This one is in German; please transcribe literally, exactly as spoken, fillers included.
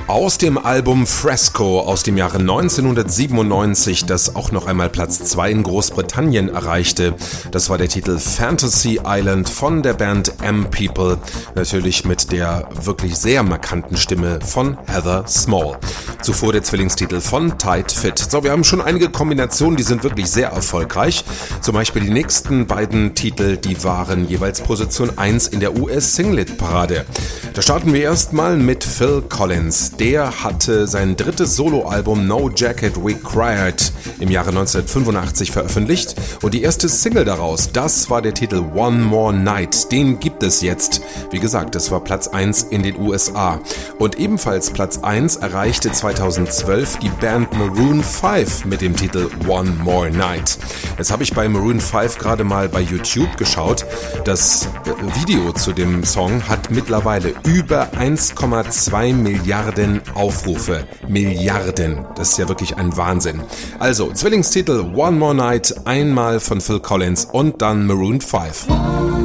Aus dem Album Fresco aus dem Jahre neunzehnhundertsiebenundneunzig, das auch noch einmal Platz zwei in Großbritannien erreichte. Das war der Titel Fantasy Island von der Band M-People, natürlich mit der wirklich sehr markanten Stimme von Heather Small. Zuvor der Zwillingstitel von Tight Fit. So, wir haben schon einige Kombinationen, die sind wirklich sehr erfolgreich. Zum Beispiel die nächsten beiden Titel, die waren jeweils Position eins in der U S-Singlet-Parade. Da starten wir erstmal mit Phil Collins. Der hatte sein drittes Soloalbum No Jacket Required im Jahre neunzehnhundertfünfundachtzig veröffentlicht und die erste Single daraus, das war der Titel One More Night. Den gibt es jetzt. Wie gesagt, das war Platz eins in den U S A. Und ebenfalls Platz eins erreichte zweitausendzwölf die Band Maroon fünf mit dem Titel One More Night. Jetzt habe ich bei Maroon fünf gerade mal bei YouTube geschaut. Das Video zu dem Song hat mittlerweile über eins Komma zwei Milliarden Aufrufe. Milliarden. Das ist ja wirklich ein Wahnsinn. Also, Zwillingstitel One More Night, einmal von Phil Collins und dann Maroon fünf.